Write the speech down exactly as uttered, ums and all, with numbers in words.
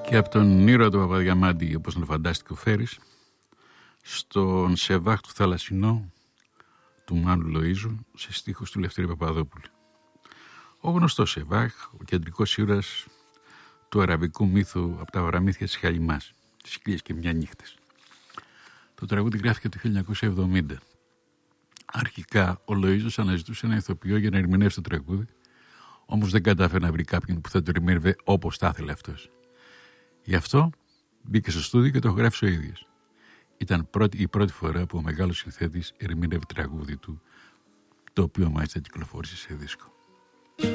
Και από τον ήρωα του Παπαδιαμάντη, όπως τον φαντάστηκε ο Φέρης, στον Σεβάχ του Θαλασσινό του Μάνου Λοΐζου, σε στίχους του Λευτέρη Παπαδόπουλου. Ο γνωστός Σεβάχ, ο κεντρικός ήρωας του αραβικού μύθου από τα παραμύθια της Χαλιμάς, τις χίλιες και μια νύχτες. Το τραγούδι γράφηκε το χίλια εννιακόσια εβδομήντα. Αρχικά ο Λοΐζος αναζητούσε ένα ηθοποιό για να ερμηνεύσει το τραγούδι, όμως δεν κατάφερε να βρει κάποιον που θα το ερμηνεύε όπως θα ήθελε αυτός. Γι' αυτό μπήκε στο στούντιο και το γράφει ο ίδιος. Ήταν πρώτη, η πρώτη φορά που ο μεγάλος συνθέτης ερμηνεύει τραγούδι του, το οποίο μάλιστα κυκλοφόρησε σε δίσκο.